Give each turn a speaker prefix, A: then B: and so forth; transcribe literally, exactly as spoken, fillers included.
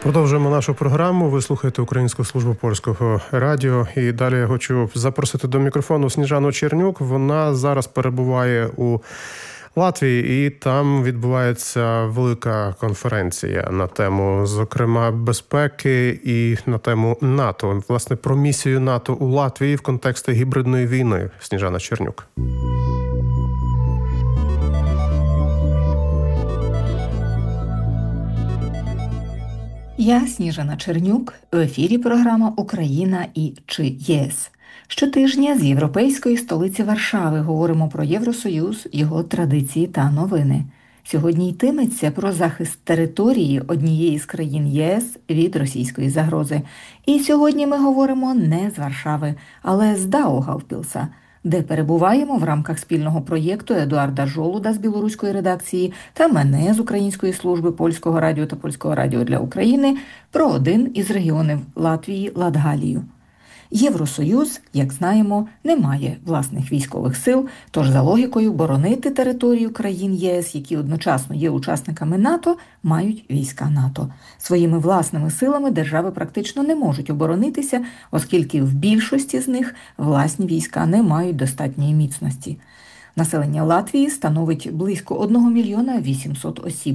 A: Продовжуємо нашу програму. Ви слухаєте Українську службу польського радіо. І далі я хочу запросити до мікрофону Сніжану Чернюк. Вона зараз перебуває у Латвії, і там відбувається велика конференція на тему, зокрема, безпеки і на тему НАТО. Власне, про місію НАТО у Латвії в контексті гібридної війни. Сніжана Чернюк.
B: Я, Сніжана Чернюк, в ефірі програма «Україна і чи ЄС». Щотижня з європейської столиці Варшави говоримо про Євросоюз, його традиції та новини. Сьогодні йтиметься про захист території однієї з країн ЄС від російської загрози. І сьогодні ми говоримо не з Варшави, але з Даугавпілса, де перебуваємо в рамках спільного проєкту Едуарда Жолуда з білоруської редакції та мене з Української служби польського радіо та польського радіо для України про один із регіонів Латвії – Латгалію. Євросоюз, як знаємо, не має власних військових сил, тож за логікою боронити територію країн ЄС, які одночасно є учасниками НАТО, мають війська НАТО. Своїми власними силами держави практично не можуть оборонитися, оскільки в більшості з них власні війська не мають достатньої міцності. Населення Латвії становить близько одного мільйона вісімсот осіб.